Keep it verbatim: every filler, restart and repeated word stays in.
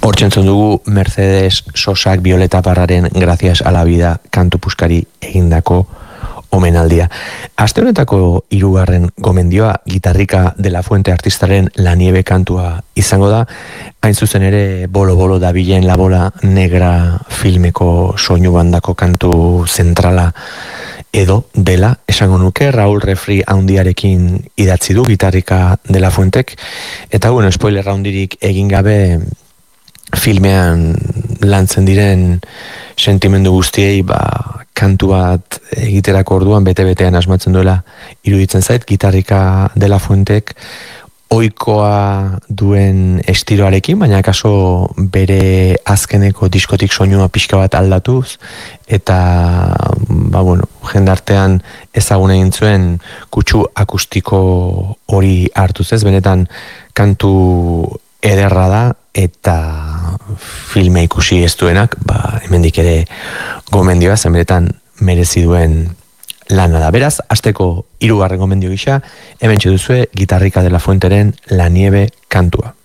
Hortzentzun dugu Mercedes Sosak Violeta Parraren Gracias a la Vida kantu puskari egindako omenaldia. Aste honetako hirugarren gomendioa Gitarrika de la Fuente artistaren La Nieve kantua izango da, hain zuzen ere bolo-bolo dabilen La Bola Negra filmeko soinu bandako kantu zentrala edo dela, esango nuke, Raúl Refri handiarekin idatzi du Gitarrika de la Fuentek, eta bueno, spoiler handirik egin gabe filmean lantzen diren sentimendu guztiei ba, kantu bat egiterako orduan bete-betean asmatzen duela iruditzen zait. Gitarrika de la Fuentek ohikoa duen estiloarekin, baina kaso bere azkeneko diskotik soinua pixka bat aldatuz, eta ba, bueno, jendartean ezagun egin zuen kutsu akustiko hori hartuz, ez? Benetan kantu ederra da, eta filme ikusi ez duenak, ba, hemendik ere gomendioa, zen benetan merezi duen lana da. Beraz, asteko hirugarren gomendio gisa, hementxe duzue Gitarrika de la Fuenteren La Nieve kantua.